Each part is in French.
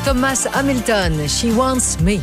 Thomas Hamilton, She Wants Me.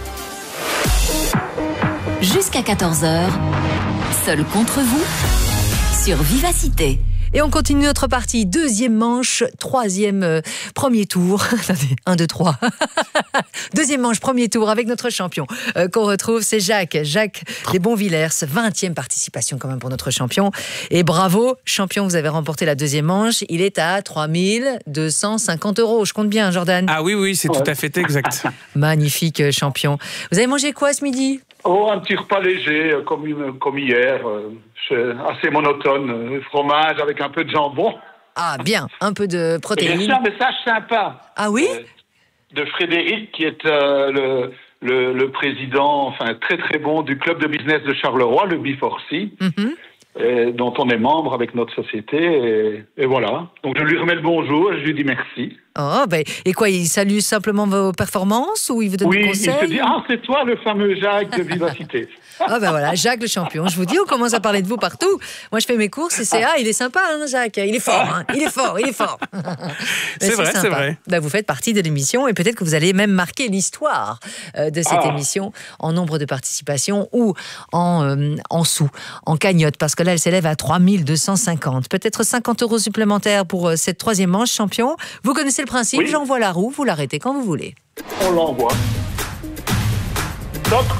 Jusqu'à 14h, seul contre vous, sur Vivacité. Et on continue notre partie, deuxième manche, premier tour. 1, 2, 3. Deuxième manche, premier tour avec notre champion qu'on retrouve, c'est Jacques Desbonvillers, 20e participation quand même pour notre champion. Et bravo, champion, vous avez remporté la deuxième manche. Il est à 3 250 €. Je compte bien, Jordan. Ah oui, c'est tout à fait exact. Magnifique champion. Vous avez mangé quoi ce midi ? Un petit repas léger, comme hier, assez monotone, fromage avec un peu de jambon. Ah bien, un peu de protéines. Et bien sûr, un message sympa. Ah oui de Frédéric, qui est le président, enfin très très bon, du club de business de Charleroi, le B4C, dont on est membre avec notre société. Et voilà. Donc je lui remets le bonjour et je lui dis merci. Oh, et quoi, il salue simplement vos performances ou il vous donne des conseils ? Oui, il se dit, c'est toi le fameux Jacques de Vivacité. Voilà, Jacques le champion. Je vous dis, on commence à parler de vous partout. Moi, je fais mes courses et c'est, il est sympa, Jacques. Il est fort, il est fort. C'est vrai. Vous faites partie de l'émission et peut-être que vous allez même marquer l'histoire de cette émission en nombre de participations ou en sous, en cagnotte, parce que là, elle s'élève à 3 250. Peut-être 50 € supplémentaires pour cette troisième manche, champion. Vous connaissez le principe, j'envoie la roue, vous l'arrêtez quand vous voulez. On l'envoie. Top.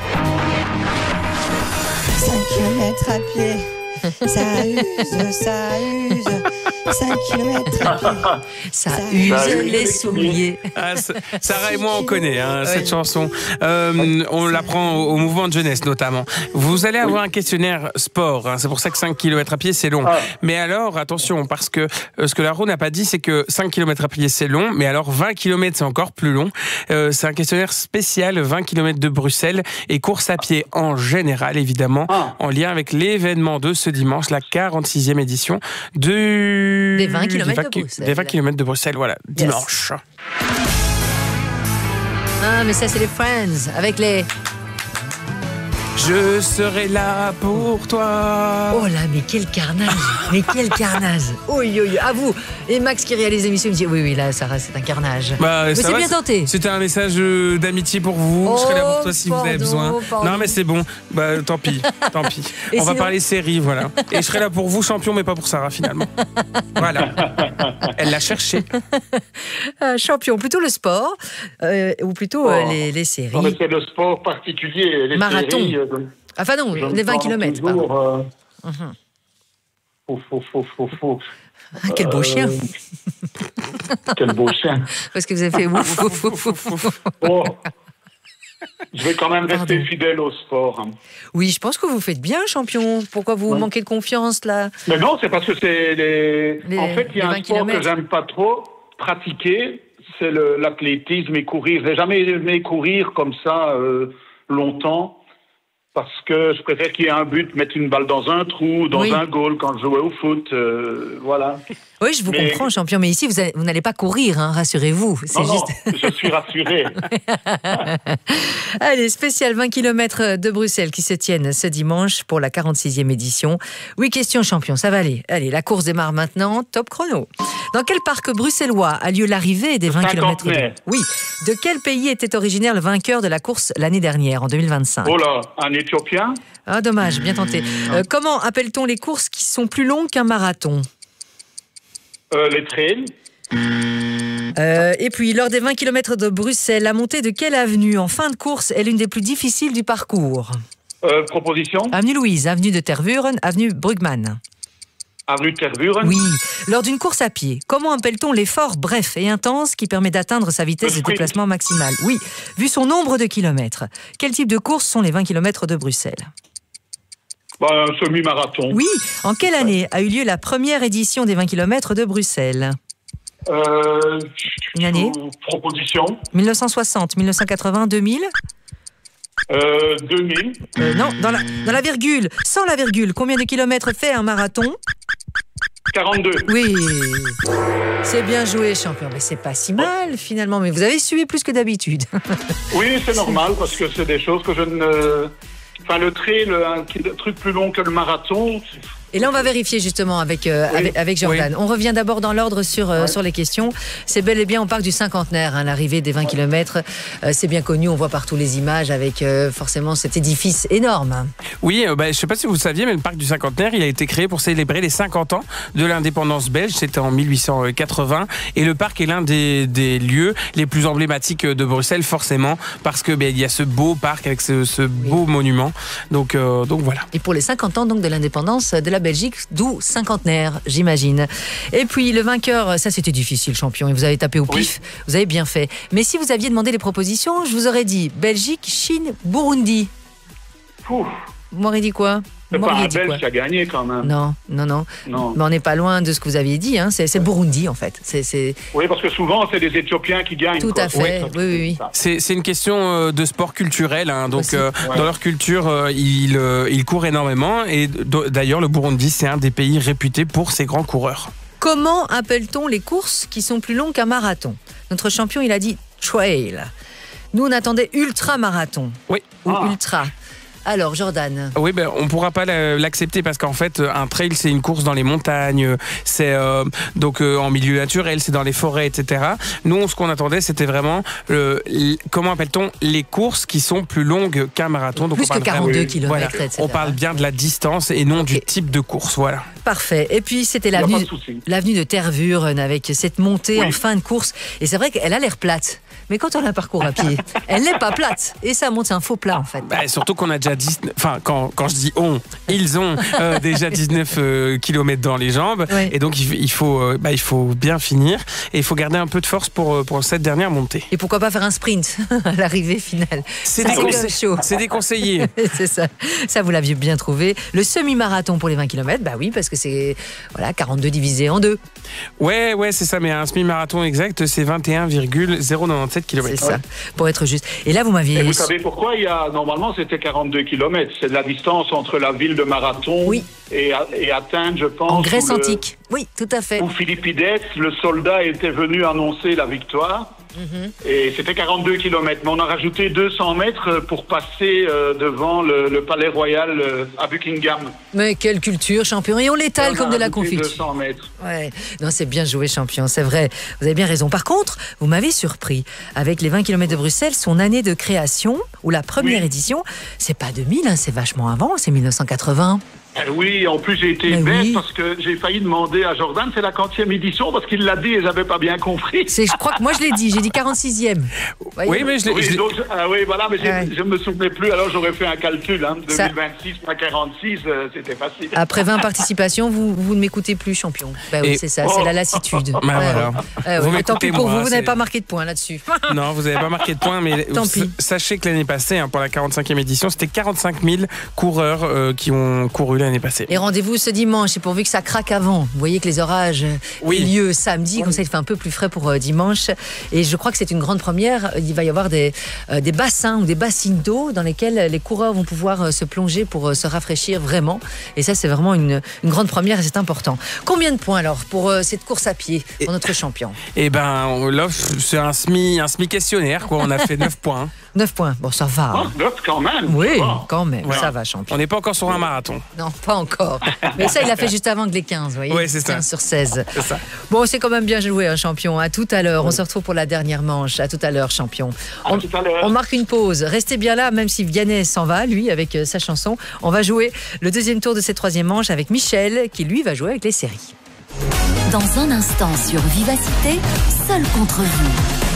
5 km à pied, ça use. 5 km à pied, ça use les souliers. Sarah et moi, on connaît cette chanson. On l'apprend au mouvement de jeunesse, notamment. Vous allez avoir un questionnaire sport. C'est pour ça que 5 km à pied, c'est long. Mais alors, attention, parce que ce que la roue n'a pas dit, c'est que 5 km à pied, c'est long. Mais alors, 20 km, c'est encore plus long. C'est un questionnaire spécial, 20 km de Bruxelles et course à pied en général, évidemment, en lien avec l'événement de ce dimanche, la 46e édition des 20 km de Bruxelles. Des 20 km de Bruxelles, voilà, dimanche. Ah, mais ça, c'est les Friends, avec les... Je serai là pour toi. Oh là, mais quel carnage. Oui, à vous. Et Max qui réalise l'émission me dit, oui, là, Sarah, c'est un carnage. Mais c'est bien tenté. C'était un message d'amitié pour vous. Je serai là pour toi si vous avez besoin. Non, mais c'est bon. Tant pis. On va parler série, voilà. Et je serai là pour vous, champion, mais pas pour Sarah, finalement. Voilà. Elle l'a cherché. Champion, plutôt le sport, ou plutôt les séries. Non, mais c'est le sport particulier. Les marathon. Séries, enfin non, les 20 km, pardon. Quel beau chien. Quel beau chien. Parce que vous avez fait ouf. Je vais quand même rester fidèle au sport. Oui, je pense que vous faites bien, champion. Pourquoi vous manquez de confiance, là ? Mais non, c'est parce que c'est En fait, il y a un sport que j'aime pas trop pratiquer, c'est l'athlétisme et courir. J'ai jamais aimé courir comme ça longtemps. Parce que je préfère qu'il y ait un but, mettre une balle dans un trou, dans un goal quand je jouais au foot, voilà. Oui, je vous comprends, champion, mais ici, vous n'allez pas courir, rassurez-vous. Non, je suis rassuré. Allez, spécial 20 km de Bruxelles qui se tiennent ce dimanche pour la 46e édition. Oui, question, champion, ça va aller. Allez, la course démarre maintenant, top chrono. Dans quel parc bruxellois a lieu l'arrivée des 20 km Oui. De quel pays était originaire le vainqueur de la course l'année dernière, en 2025 Oh là, un Éthiopien ? Ah, dommage, bien tenté. Comment appelle-t-on les courses qui sont plus longues qu'un marathon ? Les trails. Et puis, lors des 20 km de Bruxelles, la montée de quelle avenue en fin de course est l'une des plus difficiles du parcours ? Proposition ? Avenue Louise, avenue de Tervuren, avenue Brugman. Avenue de Tervuren ? Oui. Lors d'une course à pied, comment appelle-t-on l'effort bref et intense qui permet d'atteindre sa vitesse de déplacement maximale ? Oui. Vu son nombre de kilomètres, quel type de course sont les 20 km de Bruxelles ? Un semi-marathon. Oui. En quelle année a eu lieu la première édition des 20 km de Bruxelles ? Une année ? Proposition. 1960, 1980, 2000 ? 2000. Non, dans la virgule. Sans la virgule, combien de kilomètres fait un marathon ? 42. Oui. C'est bien joué, champion. Mais c'est pas si mal, finalement. Mais vous avez suivi plus que d'habitude. Oui, c'est normal, parce que c'est des choses que je ne... Enfin, le trail, un truc plus long que le marathon, Et là, on va vérifier justement avec Jordan. On revient d'abord dans l'ordre sur les questions. C'est bel et bien au parc du Cinquantenaire, hein, l'arrivée des 20 km. C'est bien connu, on voit partout les images avec forcément cet édifice énorme. Oui, je ne sais pas si vous saviez, mais le parc du Cinquantenaire, il a été créé pour célébrer les 50 ans de l'indépendance belge. C'était en 1880. Et le parc est l'un des lieux les plus emblématiques de Bruxelles, forcément, parce que il y a ce beau parc avec ce beau monument. Donc voilà. Et pour les 50 ans donc, de l'indépendance de la Belgique, d'où cinquantenaire, j'imagine. Et puis le vainqueur, ça c'était difficile, champion. Et vous avez tapé au pif, vous avez bien fait. Mais si vous aviez demandé les propositions, je vous aurais dit Belgique, Chine, Burundi. Ouf. Vous m'aurez dit quoi? C'est pas un Belge qui a gagné quand même. Non. Mais on n'est pas loin de ce que vous aviez dit. Hein. C'est Burundi en fait. Oui, parce que souvent c'est des Éthiopiens qui gagnent. Tout à fait. Oui. C'est une question de sport culturel. Hein. Donc dans leur culture, ils courent énormément. Et d'ailleurs, le Burundi, c'est un des pays réputés pour ses grands coureurs. Comment appelle-t-on les courses qui sont plus longues qu'un marathon? Notre champion, il a dit trail. Nous, on attendait ultra-marathon. Oui. Ou ultra. Alors, Jordan. Oui, on ne pourra pas l'accepter parce qu'en fait, un trail, c'est une course dans les montagnes, c'est en milieu naturel, c'est dans les forêts, etc. Nous, ce qu'on attendait, c'était vraiment comment appelle-t-on les courses qui sont plus longues qu'un marathon. Donc plus que 42 km, voilà. etc. On parle bien de la distance et non du type de course, voilà. Parfait. Et puis, c'était l'avenue de Tervuren avec cette montée en fin de course. Et c'est vrai qu'elle a l'air plate. Mais quand on la parcourt à pied, elle n'est pas plate. Et ça monte, c'est un faux plat, en fait. Surtout qu'on a déjà quand je dis ils ont déjà 19 km dans les jambes. Oui. Et donc, il faut bien finir. Et il faut garder un peu de force pour cette dernière montée. Et pourquoi pas faire un sprint à l'arrivée finale? C'est déconseillé. C'est ça. Ça, vous l'aviez bien trouvé. Le semi-marathon pour les 20 km, oui, parce que c'est 42 divisé en 2. Ouais, c'est ça. Mais un semi-marathon exact, c'est 21,097 km. C'est ça, pour être juste. Et là, vous m'aviez... Et vous savez pourquoi normalement, c'était 42 km. C'est de la distance entre la ville de Marathon et Athènes, je pense. En Grèce antique. Oui, tout à fait. Où Philippides, le soldat, était venu annoncer la victoire. Et c'était 42 km. Mais on a rajouté 200 mètres pour passer devant le palais royal à Buckingham. Mais quelle culture, champion. Et on l'étale comme de la confiture. 200 mètres. Ouais. Non, c'est bien joué, champion. C'est vrai. Vous avez bien raison. Par contre, vous m'avez surpris. Avec les 20 km de Bruxelles, son année de création, ou la première édition, c'est pas 2000, hein, c'est vachement avant, c'est 1980. Oui, en plus j'ai été bête parce que j'ai failli demander à Jordan, c'est la 40e édition parce qu'il l'a dit et j'avais pas bien compris. Je crois que moi je l'ai dit, j'ai dit 46e. Oui, mais je me souvenais plus, alors j'aurais fait un calcul, 2026 pas 46, c'était facile. Après 20 participations, vous ne m'écoutez plus, champion. Oui, c'est ça, c'est la lassitude. Tant pis pour vous n'avez pas marqué de points là-dessus. Non, vous n'avez pas marqué de points, mais sachez que l'année passée, pour la 45e édition, c'était 45 000 coureurs qui ont couru l'année passée. Et rendez-vous ce dimanche, et pourvu que ça craque avant. Vous voyez que les orages ont lieu samedi, comme ça il fait un peu plus frais pour dimanche. Et je crois que c'est une grande première. Il va y avoir des bassins ou des bassines d'eau dans lesquels les coureurs vont pouvoir se plonger pour se rafraîchir vraiment. Et ça, c'est vraiment une grande première et c'est important. Combien de points alors pour cette course à pied pour notre champion? Là, c'est un semi questionnaire, quoi. On a fait 9 points. 9 points, bon ça va. 9 quand même. Oui, quand même, ça va, champion. On n'est pas encore sur un marathon. Non, pas encore. Mais ça, il a fait juste avant que les 15, vous voyez. Oui, c'est ça. 15 sur 16. C'est ça. Bon, c'est quand même bien joué, hein, champion. À tout à l'heure. On se retrouve pour la dernière manche. À tout à l'heure, champion. On marque une pause. Restez bien là, même si Vianney s'en va, lui, avec sa chanson. On va jouer le deuxième tour de cette troisième manche avec Michel, qui, lui, va jouer avec les séries. Dans un instant sur Vivacité, seul contre vous.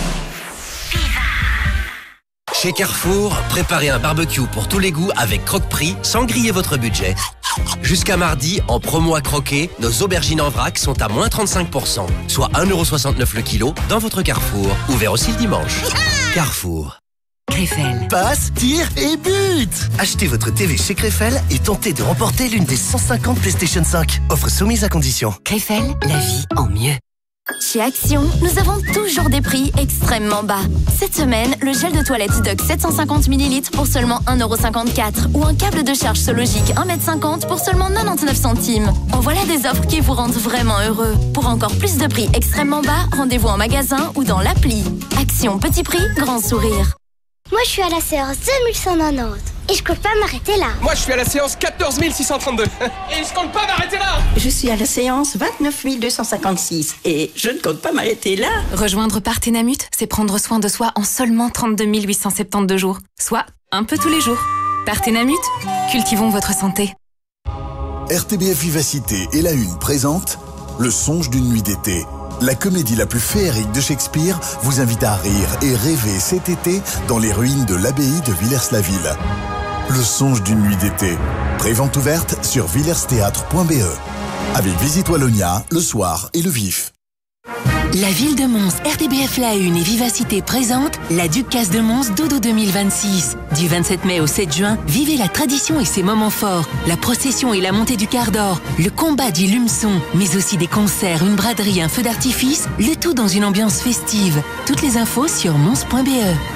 Chez Carrefour, préparez un barbecue pour tous les goûts avec Croque-Prix sans griller votre budget. Jusqu'à mardi, en promo à croquer, nos aubergines en vrac sont à moins 35%, soit 1,69€ le kilo dans votre Carrefour. Ouvert aussi le dimanche. Carrefour. Krefel. Passe, tire et but. Achetez votre TV chez Krefel et tentez de remporter l'une des 150 PlayStation 5. Offre soumise à condition. Krefel, la vie en mieux. Chez Action, nous avons toujours des prix extrêmement bas. Cette semaine, le gel de toilette Dux 750 ml pour seulement 1,54€ ou un câble de charge Sologic 1,50 m pour seulement 99 centimes. En voilà des offres qui vous rendent vraiment heureux. Pour encore plus de prix extrêmement bas, rendez-vous en magasin ou dans l'appli. Action, petit prix, grand sourire. Moi, je suis à la séance 2190 et je compte pas m'arrêter là. Moi, je suis à la séance 14 632 et je compte pas m'arrêter là. Je suis à la séance 29 256 et je ne compte pas m'arrêter là. Rejoindre Parthénamut, c'est prendre soin de soi en seulement 32 872 jours, soit un peu tous les jours. Parthénamut, cultivons votre santé. RTBF Vivacité et La Une présente Le songe d'une nuit d'été. La comédie la plus féerique de Shakespeare vous invite à rire et rêver cet été dans les ruines de l'abbaye de Villers-la-Ville. Le songe d'une nuit d'été. Prévente ouverte sur villersthéâtre.be. Avec Visite Wallonia, Le Soir et Le Vif. La ville de Mons, RTBF La Une et Vivacité présente la Ducasse de Mons Dodo 2026. Du 27 mai au 7 juin, vivez la tradition et ses moments forts, la procession et la montée du quart d'or, le combat du lumeçon, mais aussi des concerts, une braderie, un feu d'artifice, le tout dans une ambiance festive. Toutes les infos sur mons.be.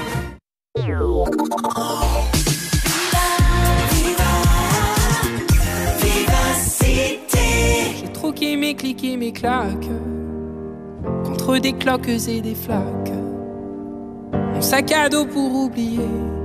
J'ai troqué mes clics et mes claques contre des cloques et des flaques. Mon sac à dos pour oublier